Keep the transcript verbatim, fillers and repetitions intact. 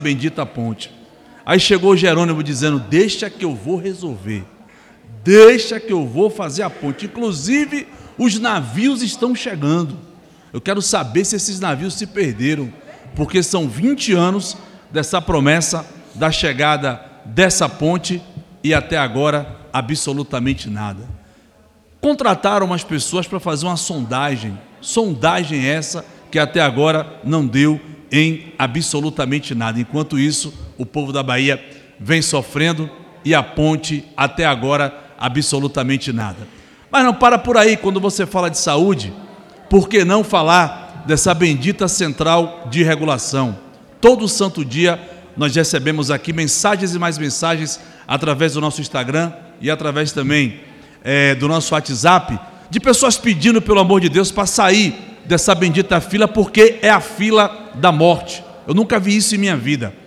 bendita ponte. Aí chegou Jerônimo dizendo: deixa que eu vou resolver, deixa que eu vou fazer a ponte. Inclusive os navios estão chegando. Eu quero saber se esses navios se perderam, porque são vinte anos dessa promessa da chegada dessa ponte e até agora absolutamente nada. Contrataram umas pessoas para fazer uma sondagem, sondagem essa que até agora não deu em absolutamente nada. Enquanto isso, o povo da Bahia vem sofrendo e a ponte até agora absolutamente nada. Mas não para por aí. Quando você fala de saúde, por que não falar dessa bendita central de regulação? Todo santo dia nós recebemos aqui mensagens e mais mensagens através do nosso Instagram e através também é, do nosso WhatsApp, de pessoas pedindo, pelo amor de Deus, para sair dessa bendita fila, porque é a fila da morte. Eu nunca vi isso em minha vida.